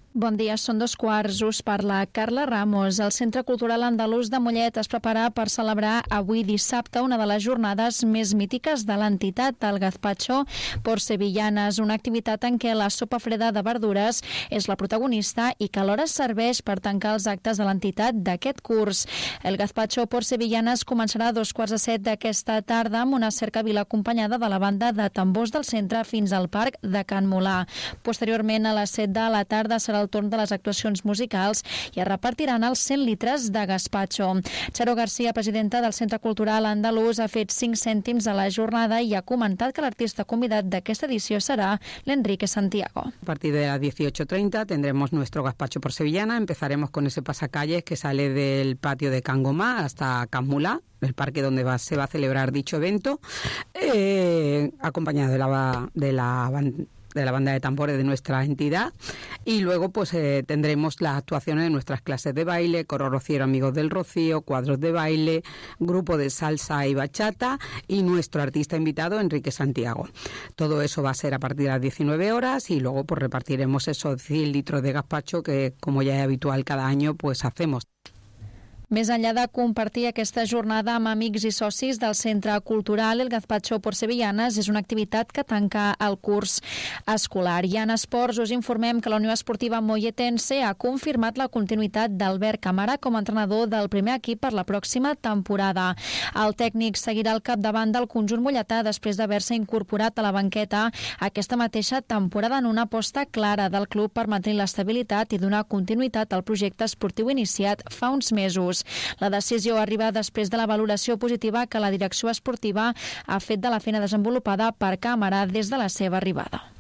Bon dia, són 2:15, us parla Carla Ramos. El Centre Cultural Andalús de Mollet es prepara per celebrar avui dissabte una de les jornades més mítiques de l'entitat, el Gazpacho por Sevillanas, una activitat en què la sopa freda de verdures és la protagonista i que alhora serveix per tancar els actes de l'entitat d'aquest curs. El Gazpacho por Sevillanas començarà a 6:45 d'aquesta tarda amb una cercavila acompanyada de la banda de tambors del centre fins al parc de Can Molà. Posteriorment, a les 7 de la tarda serà el torn de les actuacions musicals i es repartiran els 100 litres de gazpacho. Charo García, presidenta del Centre Cultural Andalús, ha fet 5 cèntims a la jornada i ha comentat que l'artista convidat d'aquesta edició serà l'Enrique Santiago. A partir de las 18:30 tendremos nuestro gazpacho por sevillana. Empezaremos con ese pasacalles que sale del patio de Can Gomá hasta Can Mulá, el parque donde se va a celebrar dicho evento, acompañado de la banda de tambores de nuestra entidad, y luego pues tendremos las actuaciones de nuestras clases de baile, coro rociero Amigos del Rocío, cuadros de baile, grupo de salsa y bachata y nuestro artista invitado Enrique Santiago. Todo eso va a ser a partir de las 19 horas y luego pues repartiremos esos 100 litros de gazpacho que, como ya es habitual cada año, pues hacemos. Més enllà de compartir aquesta jornada amb amics i socis del Centre Cultural, el Gazpacho por Sevillanas és una activitat que tanca el curs escolar. I en esports us informem que la Unió Esportiva Molletense ha confirmat la continuïtat d'Albert Camara com a entrenador del primer equip per la pròxima temporada. El tècnic seguirà al capdavant del conjunt molletà després d'haver-se incorporat a la banqueta aquesta mateixa temporada en una aposta clara del club per mantenir l'estabilitat i donar continuïtat al projecte esportiu iniciat fa uns mesos. La decisió arriba després de la valoració positiva que la direcció esportiva ha fet de la feina desenvolupada per Camara des de la seva arribada.